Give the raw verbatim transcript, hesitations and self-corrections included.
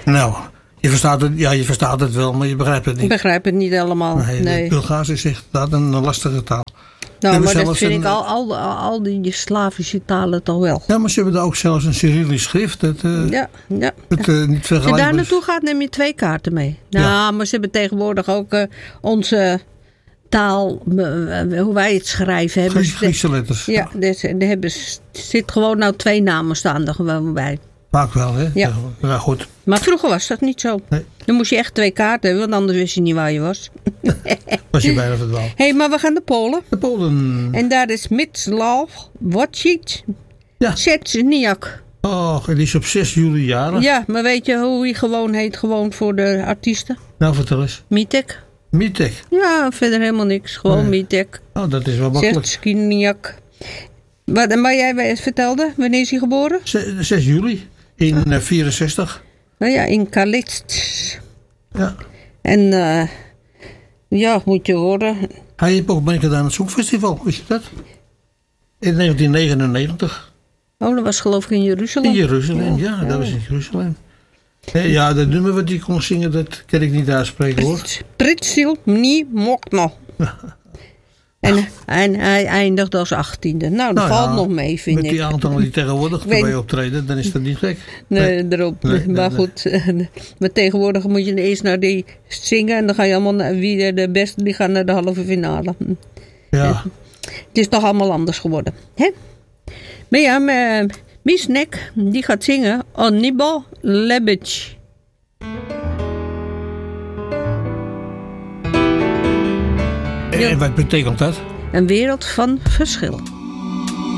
Nou, je verstaat het, ja, je verstaat het wel, maar je begrijpt het niet. Ik begrijp het niet helemaal. Nee, nee. Bulgaars is echt dat een lastige taal. Nou, maar dat vind een, ik al, al, al die Slavische talen toch wel. Ja, maar ze hebben daar ook zelfs een Cyrillisch schrift. Dat, uh, ja, ja. Het, uh, niet Als je daar naartoe gaat, neem je twee kaarten mee. Nou, ja. Maar ze hebben tegenwoordig ook uh, onze taal, uh, hoe wij het schrijven. Hebben Griekse, Griekse letters. Ja, ja. Er hebben, zit gewoon nou twee namen staan er gewoon bij. Vaak wel, hè? Ja. Ja, goed. Maar vroeger was dat niet zo. Nee. Dan moest je echt twee kaarten hebben, want anders wist je niet waar je was. Was je bijna verdwaald. Hé, hey, maar we gaan naar Polen. De Polen. En daar is Mieczysław Wojciech ja. Szczeniak. Oh, die is op zes juli jarig. Ja, maar weet je hoe hij gewoon heet, gewoon voor de artiesten? Nou, vertel eens. Mitek. Mitek? Ja, verder helemaal niks. Gewoon nee. Mitek. Oh, dat is wel makkelijk. Szczeniak. Maar, maar jij vertelde, wanneer is hij geboren? zes juli. In uh, vierenzestig. Nou ja, in Kalitsk. Ja. En uh, ja, moet je horen. Hij heeft ook meegedaan aan het Songfestival, wist je dat? In negentien negenennegentig. Oh, dat was geloof ik in Jeruzalem. In Jeruzalem, ja, ja. Dat was in Jeruzalem. Ja, dat nummer wat hij kon zingen, dat kan ik niet uitspreken hoor. Pritsil Mni Mokno. En, en hij eindigt als achttiende. Nou, dat nou valt ja, nog mee, vind met ik. Met die aantallen die tegenwoordig erbij optreden, dan is dat niet gek. Nee, nee erop. Nee, maar nee, goed, nee. Maar tegenwoordig moet je eerst naar die zingen. En dan ga je allemaal naar wie de beste, die gaan naar de halve finale. Ja. Het is toch allemaal anders geworden. Hè? Maar ja, Miesnek, die gaat zingen. Onibo Lebic. En wat betekent dat? Een wereld van verschil.